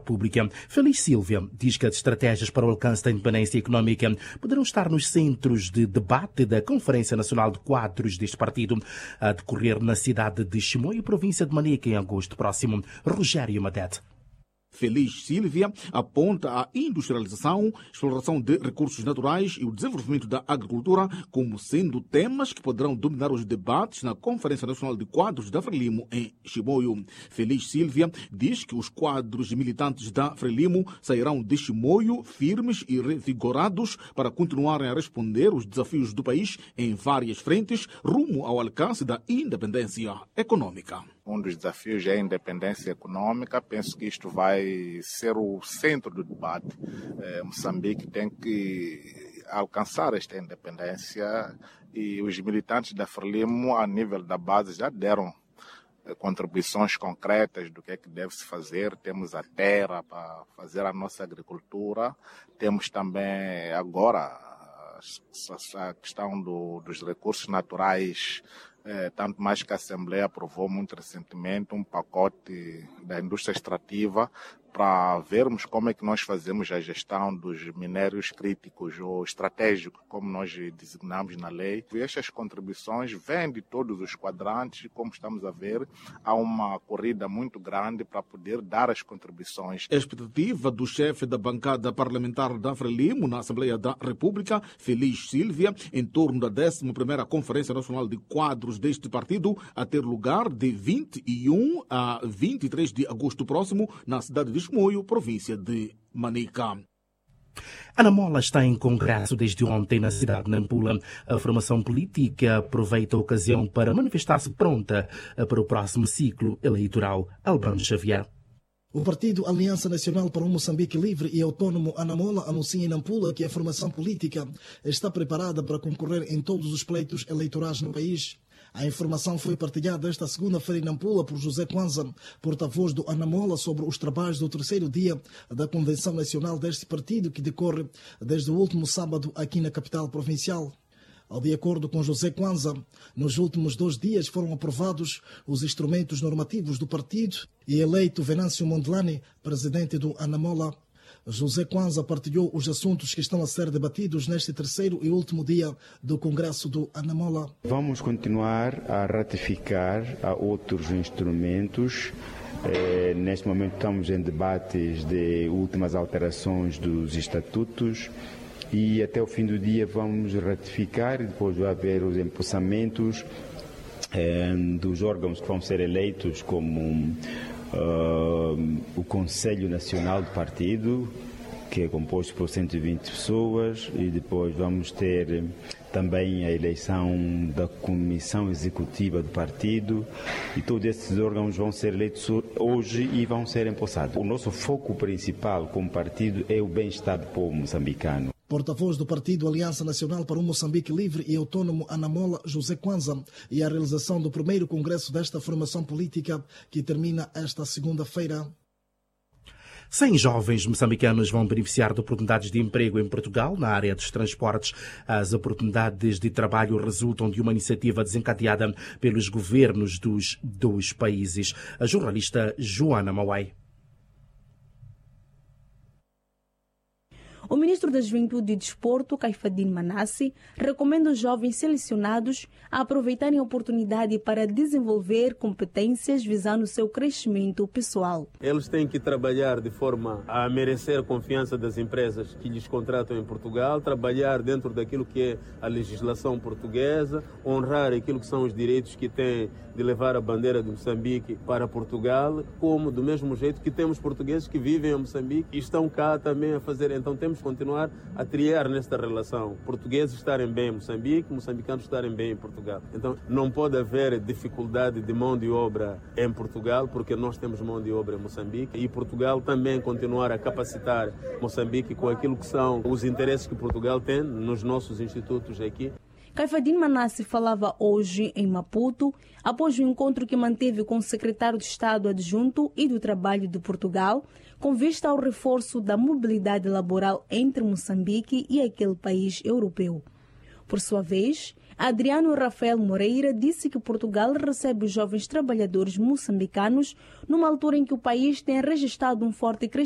República. Feliz Sílvia diz que as estratégias para o alcance da independência econômica poderão estar nos centros de debate da Conferência Nacional de Quadros deste partido, a decorrer na cidade de Chimoio, província de Manica, em agosto próximo. Rogério Madete. Feliz Sílvia aponta a industrialização, exploração de recursos naturais e o desenvolvimento da agricultura como sendo temas que poderão dominar os debates na Conferência Nacional de Quadros da Frelimo em Chimoio. Feliz Sílvia diz que os quadros militantes da Frelimo sairão de Chimoio firmes e revigorados para continuarem a responder os desafios do país em várias frentes rumo ao alcance da independência econômica. Um dos desafios é a independência econômica. Penso que isto vai ser o centro do debate. Moçambique tem que alcançar esta independência e os militantes da Frelimo, a nível da base, já deram contribuições concretas do que é que deve-se fazer. Temos a terra para fazer a nossa agricultura. Temos também agora a questão dos recursos naturais. Tanto mais que a Assembleia aprovou muito recentemente um pacote da indústria extrativa para vermos como é que nós fazemos a gestão dos minérios críticos ou estratégicos, como nós designamos na lei. E estas contribuições vêm de todos os quadrantes e, como estamos a ver, há uma corrida muito grande para poder dar as contribuições. A expectativa do chefe da bancada parlamentar da Frelimo na Assembleia da República, Feliz Sílvia, em torno da 11ª Conferência Nacional de Quadros deste partido, a ter lugar de 21 a 23 de agosto próximo na cidade de Chimoio, província de Manica. Ana Mola está em congresso desde ontem na cidade de Nampula. A formação política aproveita a ocasião para manifestar-se pronta para o próximo ciclo eleitoral. Albano Xavier. O partido Aliança Nacional para um Moçambique Livre e Autônomo Anamola anuncia em Nampula que a formação política está preparada para concorrer em todos os pleitos eleitorais no país. A informação foi partilhada esta segunda-feira em Nampula por José Kwanza, porta-voz do Anamola, sobre os trabalhos do terceiro dia da Convenção Nacional deste partido, que decorre desde o último sábado aqui na capital provincial. De acordo com José Kwanza, nos últimos 2 dias foram aprovados os instrumentos normativos do partido e eleito Venâncio Mondlane, presidente do Anamola. José Kwanza partilhou os assuntos que estão a ser debatidos neste terceiro e último dia do Congresso do Anamola. Vamos continuar a ratificar outros instrumentos. Neste momento estamos em debates de últimas alterações dos estatutos e até o fim do dia vamos ratificar e depois vai haver os empossamentos dos órgãos que vão ser eleitos como o Conselho Nacional do Partido, que é composto por 120 pessoas, e depois vamos ter também a eleição da Comissão Executiva do Partido, e todos esses órgãos vão ser eleitos hoje e vão ser empossados. O nosso foco principal como partido é o bem-estar do povo moçambicano. Porta-voz do partido Aliança Nacional para um Moçambique Livre e Autônomo Anamola, José Kwanza, e a realização do primeiro congresso desta formação política, que termina esta segunda-feira. 100 jovens moçambicanos vão beneficiar de oportunidades de emprego em Portugal na área dos transportes. As oportunidades de trabalho resultam de uma iniciativa desencadeada pelos governos dos 2 países. A jornalista Joana Mauai. O ministro da Juventude e Desporto, Caifadine Manassi, recomenda os jovens selecionados a aproveitarem a oportunidade para desenvolver competências visando o seu crescimento pessoal. Eles têm que trabalhar de forma a merecer a confiança das empresas que lhes contratam em Portugal, trabalhar dentro daquilo que é a legislação portuguesa, honrar aquilo que são os direitos que têm de levar a bandeira de Moçambique para Portugal, como do mesmo jeito que temos portugueses que vivem em Moçambique e estão cá também a fazer. Então temos que continuar a triar nesta relação. Portugueses estarem bem em Moçambique, moçambicanos estarem bem em Portugal. Então não pode haver dificuldade de mão de obra em Portugal, porque nós temos mão de obra em Moçambique, e Portugal também continuar a capacitar Moçambique com aquilo que são os interesses que Portugal tem nos nossos institutos aqui. Caifadine Manassi falava hoje em Maputo, após o encontro que manteve com o secretário de Estado adjunto e do Trabalho de Portugal, com vista ao reforço da mobilidade laboral entre Moçambique e aquele país europeu. Por sua vez, Adriano Rafael Moreira disse que Portugal recebe os jovens trabalhadores moçambicanos numa altura em que o país tem registrado um forte crescimento